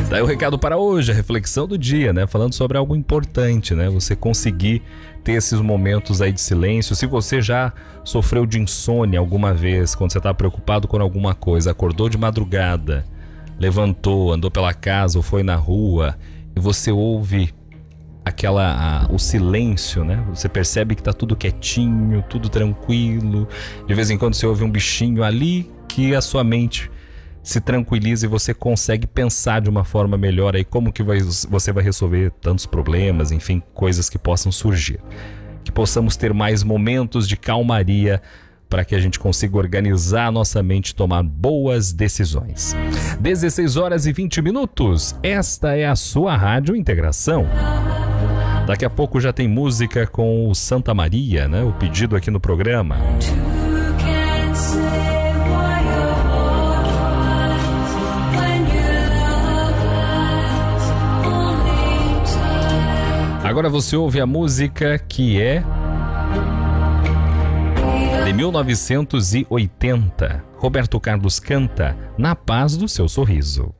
Daí o recado para hoje, a reflexão do dia, né? Falando sobre algo importante, né? Você conseguir ter esses momentos aí de silêncio. Se você já sofreu de insônia alguma vez, quando você está preocupado com alguma coisa, acordou de madrugada, levantou, andou pela casa ou foi na rua e você ouve o silêncio, né? Você percebe que tá tudo quietinho, tudo tranquilo. De vez em quando você ouve um bichinho ali que a sua mente se tranquiliza e você consegue pensar de uma forma melhor aí como que você vai resolver tantos problemas, enfim, coisas que possam surgir. Que possamos ter mais momentos de calmaria para que a gente consiga organizar a nossa mente e tomar boas decisões. 16h20. Esta é a sua Rádio Integração. Daqui a pouco já tem música com o Santa Maria, né? O pedido aqui no programa. Agora você ouve a música que é de 1980. Roberto Carlos canta Na Paz do Seu Sorriso.